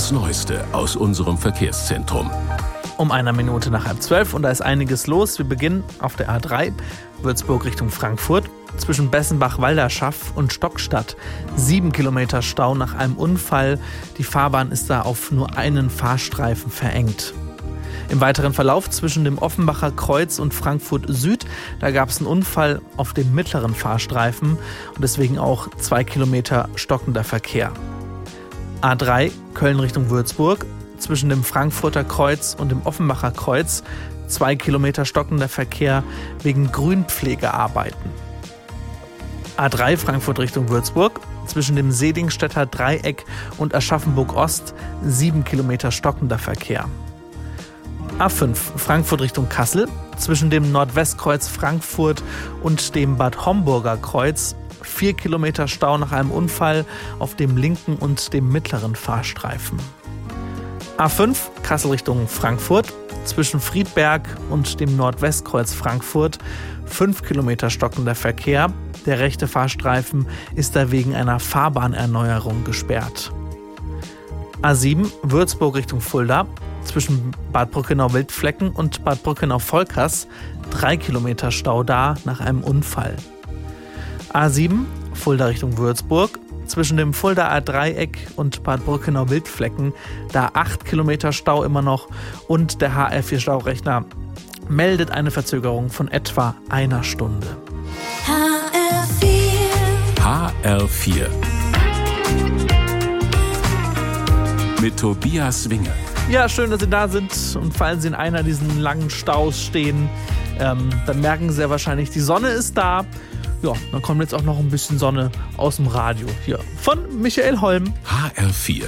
das Neueste aus unserem Verkehrszentrum. Um 1 Minute nach 11:30 und da ist einiges los. Wir beginnen auf der A3, Würzburg Richtung Frankfurt. Zwischen Bessenbach-Walderschaff und Stockstadt 7 Kilometer Stau nach einem Unfall. Die Fahrbahn ist da auf nur einen Fahrstreifen verengt. Im weiteren Verlauf zwischen dem Offenbacher Kreuz und Frankfurt Süd, da gab es einen Unfall auf dem mittleren Fahrstreifen und deswegen auch 2 Kilometer stockender Verkehr. A3 Köln Richtung Würzburg, zwischen dem Frankfurter Kreuz und dem Offenbacher Kreuz 2 Kilometer stockender Verkehr wegen Grünpflegearbeiten. A3 Frankfurt Richtung Würzburg, zwischen dem Sedingstädter Dreieck und Aschaffenburg Ost 7 Kilometer stockender Verkehr. A5 Frankfurt Richtung Kassel, zwischen dem Nordwestkreuz Frankfurt und dem Bad Homburger Kreuz 4 Kilometer Stau nach einem Unfall auf dem linken und dem mittleren Fahrstreifen. A5 Kassel Richtung Frankfurt, zwischen Friedberg und dem Nordwestkreuz Frankfurt 5 Kilometer stockender Verkehr. Der rechte Fahrstreifen ist da wegen einer Fahrbahnerneuerung gesperrt. A7 Würzburg Richtung Fulda, zwischen Bad Brückenau-Wildflecken und Bad Brückenau-Volkers 3 Kilometer Stau da nach einem Unfall. A7 Fulda Richtung Würzburg, zwischen dem Fuldaer Dreieck und Bad Brückenau-Wildflecken da 8 Kilometer Stau immer noch und der HR4-Staurechner meldet eine Verzögerung von etwa einer Stunde. HR4 mit Tobias Winger. Ja, schön, dass Sie da sind und falls Sie in einer dieser langen Staus stehen, dann merken Sie ja wahrscheinlich, die Sonne ist da. Ja, dann kommt jetzt auch noch ein bisschen Sonne aus dem Radio hier von Michael Holm. HR4